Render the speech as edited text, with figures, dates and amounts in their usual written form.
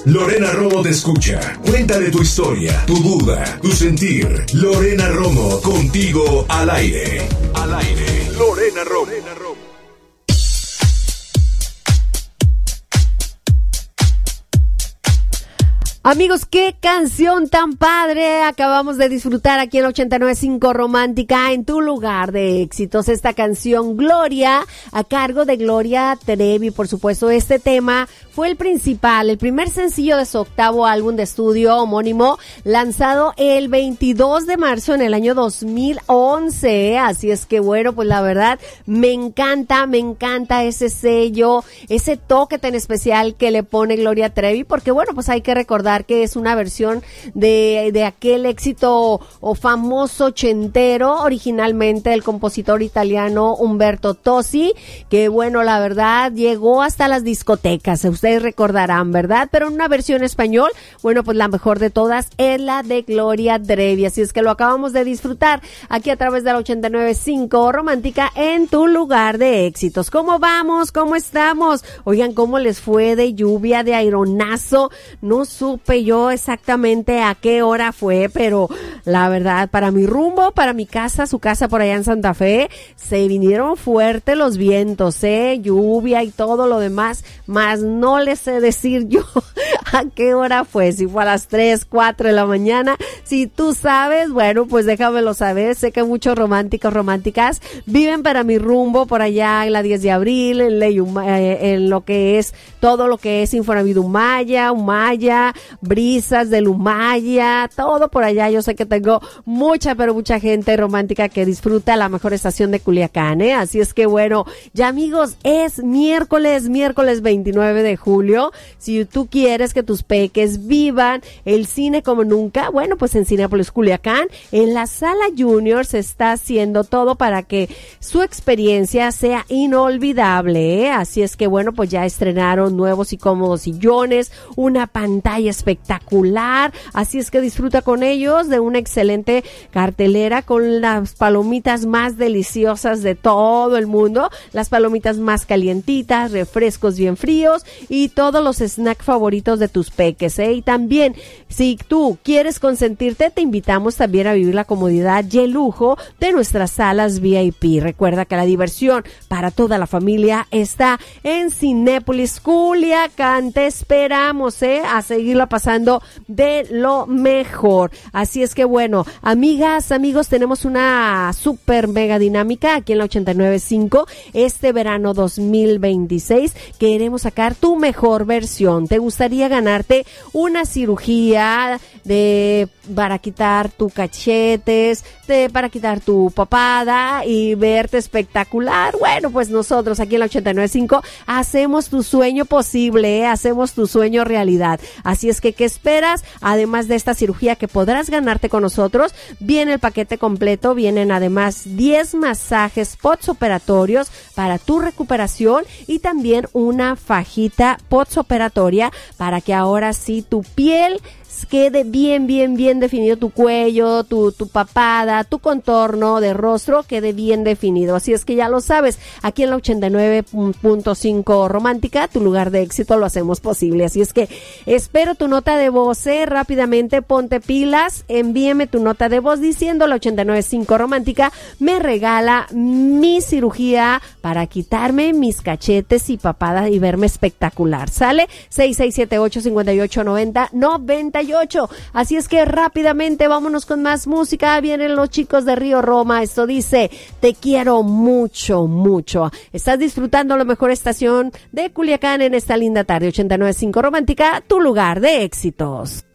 Lorena Romo te escucha. Cuéntale tu historia, tu duda, tu sentir. Lorena Romo, contigo al aire. Al aire. Lorena Romo. Amigos, qué canción tan padre acabamos de disfrutar aquí en 89.5 Romántica, en tu lugar de éxitos. Esta canción Gloria, a cargo de Gloria Trevi. Por supuesto, este tema fue el primer sencillo de su octavo álbum de estudio homónimo, lanzado el 22 de marzo en el año 2011. Así es que bueno, pues la verdad me encanta ese sello, ese toque tan especial que le pone Gloria Trevi, porque bueno, pues hay que recordar que es una versión de aquel éxito o famoso ochentero, originalmente del compositor italiano Umberto Tozzi, que bueno, la verdad llegó hasta las discotecas, ustedes recordarán, ¿verdad? Pero en una versión español, bueno, pues la mejor de todas es la de Gloria Trevi, así es que lo acabamos de disfrutar aquí a través de la 89.5 Romántica, en tu lugar de éxitos. ¿Cómo vamos? ¿Cómo estamos? Oigan, ¿cómo les fue de lluvia, de aironazo? No supe yo exactamente a qué hora fue, pero la verdad, para mi rumbo, para mi casa, su casa por allá en Santa Fe, se vinieron fuertes los vientos, lluvia y todo lo demás, más no les sé decir yo a qué hora fue, si fue a las 3, 4 de la mañana. Si tú sabes, bueno, pues déjamelo saber. Sé que muchos románticos, románticas viven para mi rumbo por allá en la 10 de abril, en lo que es, todo lo que es Infonavit Umaya, Brisas del Umaya, todo por allá. Yo sé que tengo mucha gente romántica que disfruta la mejor estación de Culiacán, así es que bueno, ya amigos, es miércoles 29 de julio. Si tú quieres que tus peques vivan el cine como nunca, bueno, pues en Cinépolis Culiacán, en la Sala Junior, se está haciendo todo para que su experiencia sea inolvidable, así es que bueno, pues ya estrenaron nuevos y cómodos sillones, una pantalla espectacular, así es que disfruta con ellos de una excelente cartelera con las palomitas más deliciosas de todo el mundo, las palomitas más calientitas, refrescos bien fríos y todos los snacks favoritos de tus peques, y también si tú quieres consentirte, te invitamos también a vivir la comodidad y el lujo de nuestras salas VIP. Recuerda que la diversión para toda la familia está en Cinépolis Culiacán. Te esperamos a seguirla pasando de lo mejor. Así es que bueno, amigas, amigos, tenemos una super mega dinámica aquí en la 89.5. Este verano 2026 queremos sacar tu mejor versión. ¿Te gustaría ganarte una cirugía para quitar tus cachetes, para quitar tu papada y verte espectacular? Bueno, pues nosotros aquí en la 89.5 hacemos tu sueño posible, hacemos tu sueño realidad. Así es que, ¿qué esperas? Además de esta cirugía que podrás ganarte con nosotros, viene el paquete completo, vienen además 10 masajes postoperatorios para tu recuperación y también una fajita postoperatoria para que ahora sí tu piel quede bien definido, tu cuello, tu papada, tu contorno de rostro quede bien definido. Así es que ya lo sabes, aquí en la 89.5 Romántica, tu lugar de éxito, lo hacemos posible. Así es que espero tu nota de voz, rápidamente ponte pilas, envíeme tu nota de voz diciendo la 89.5 Romántica me regala mi cirugía para quitarme mis cachetes y papada y verme espectacular. ¿Sale? 6678-5890-98. Así es que rápidamente vámonos con más música. Vienen los chicos de Río Roma. Esto dice: te quiero mucho. Estás disfrutando la mejor estación de Culiacán en esta linda tarde. 89.5 Romántica, tu lugar de éxitos.